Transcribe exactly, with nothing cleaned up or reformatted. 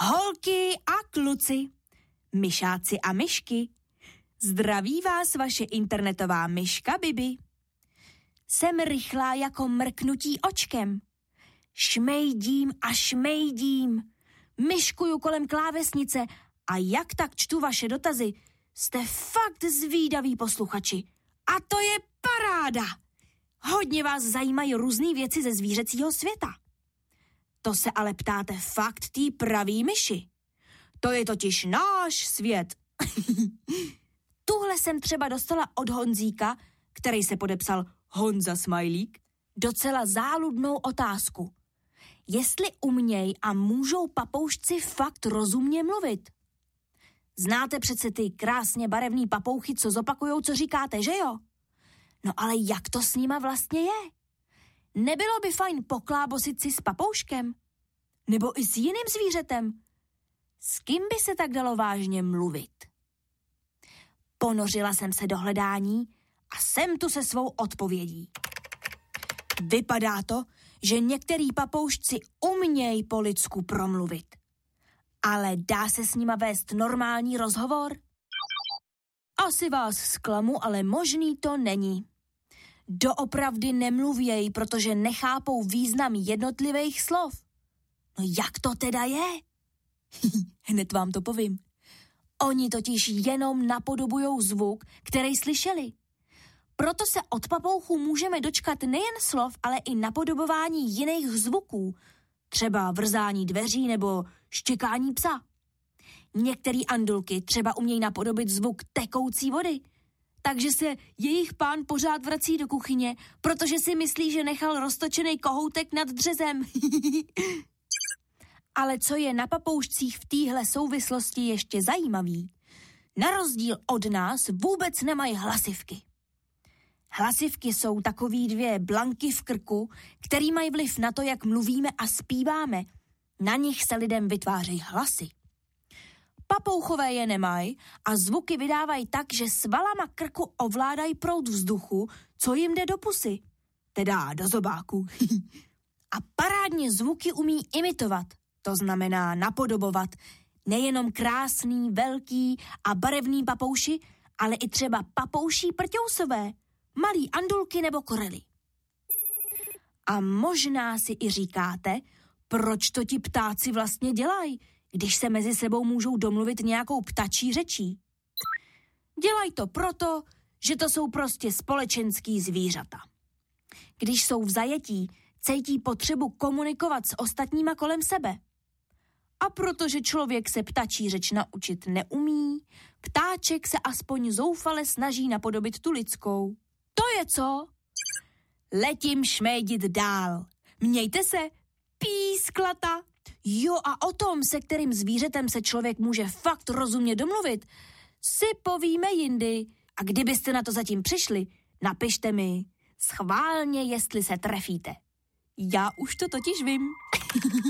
Holky a kluci, myšáci a myšky, zdraví vás vaše internetová myška Bibi. Jsem rychlá jako mrknutí očkem. Šmejdím a šmejdím, myškuju kolem klávesnice a jak tak čtu vaše dotazy, jste fakt zvídaví posluchači. A to je paráda. Hodně vás zajímají různý věci ze zvířecího světa. To se ale ptáte fakt tý pravý myši. To je totiž náš svět. Tuhle jsem třeba dostala od Honzíka, který se podepsal Honza Smajlík, docela záludnou otázku. Jestli uměj a můžou papoušci fakt rozumně mluvit? Znáte přece ty krásně barevný papouchy, co zopakujou, co říkáte, že jo? No ale jak to s nima vlastně je? Nebylo by fajn poklábosit si s papouškem? Nebo i s jiným zvířetem? S kým by se tak dalo vážně mluvit? Ponořila jsem se do hledání a jsem tu se svou odpovědí. Vypadá to, že některý papoušci umějí po lidsku promluvit. Ale dá se s nima vést normální rozhovor? Asi vás zklamu, ale možný to není. Doopravdy nemluvějí, protože nechápou význam jednotlivých slov. No jak to teda je? Hned vám to povím. Oni totiž jenom napodobujou zvuk, který slyšeli. Proto se od papouchů můžeme dočkat nejen slov, ale i napodobování jiných zvuků, třeba vrzání dveří nebo štěkání psa. Některý andulky třeba umějí napodobit zvuk tekoucí vody, takže se jejich pán pořád vrací do kuchyně, protože si myslí, že nechal roztočený kohoutek nad dřezem. Ale co je na papoušcích v téhle souvislosti ještě zajímavý, na rozdíl od nás vůbec nemají hlasivky. Hlasivky jsou takový dvě blanky v krku, který mají vliv na to, jak mluvíme a zpíváme. Na nich se lidem vytvářejí hlasy. Papouchové je nemají a zvuky vydávají tak, že svalama krku ovládají proud vzduchu, co jim jde do pusy, teda do zobáku. A parádně zvuky umí imitovat, to znamená napodobovat, nejenom krásný, velký a barevný papouši, ale i třeba papouší prťousové, malý andulky nebo korely. A možná si i říkáte, proč to ti ptáci vlastně dělají, když se mezi sebou můžou domluvit nějakou ptačí řečí. Dělají to proto, že to jsou prostě společenský zvířata. Když jsou v zajetí, cítí potřebu komunikovat s ostatníma kolem sebe. A protože člověk se ptačí řeč naučit neumí, ptáček se aspoň zoufale snaží napodobit tu lidskou. To je co? Letím šmédit dál. Mějte se, písklata. Jo, a o tom, se kterým zvířetem se člověk může fakt rozumně domluvit, si povíme jindy. A kdybyste na to zatím přišli, napište mi schválně, jestli se trefíte. Já už to totiž vím.